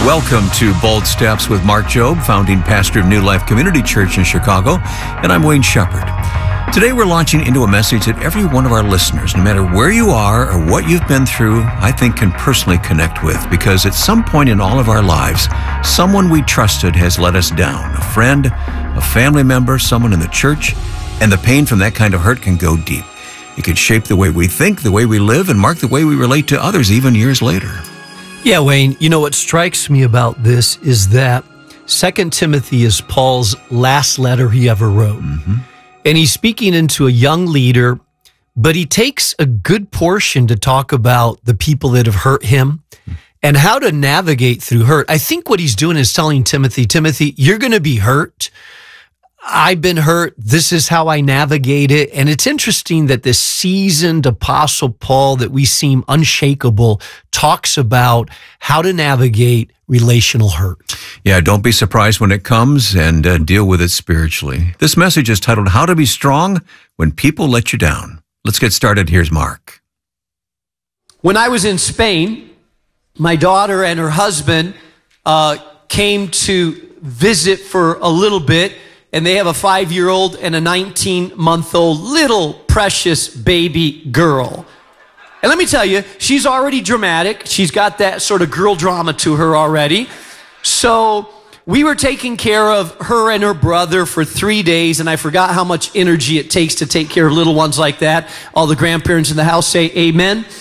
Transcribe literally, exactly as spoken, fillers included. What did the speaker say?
Welcome to Bold Steps with Mark Jobe, founding pastor of New Life Community Church in Chicago, and I'm Wayne Shepherd. Today we're launching into a message that every one of our listeners, no matter where you are or what you've been through, I think can personally connect with, because at some point in all of our lives, someone we trusted has let us down, a friend, a family member, someone in the church, and the pain from that kind of hurt can go deep. It can shape the way we think, the way we live, and mark the way we relate to others even years later. Yeah, Wayne, you know what strikes me about this is that Second Timothy is Paul's last letter he ever wrote. Mm-hmm. And he's speaking into a young leader, but he takes a good portion to talk about the people that have hurt him mm-hmm. and how to navigate through hurt. I think what he's doing is telling Timothy, Timothy, you're going to be hurt. I've been hurt. This is how I navigate it. And it's interesting that this seasoned apostle Paul that we seem unshakable talks about how to navigate relational hurt. Yeah, don't be surprised when it comes, and uh, deal with it spiritually. This message is titled, How to Be Strong When People Let You Down. Let's get started. Here's Mark. When I was in Spain, my daughter and her husband uh, came to visit for a little bit. And they have a five-year-old and a nineteen-month-old little precious baby girl. And let me tell you, she's already dramatic. She's got that sort of girl drama to her already. So we were taking care of her and her brother for three days, and I forgot how much energy it takes to take care of little ones like that. All the grandparents in the house say amen.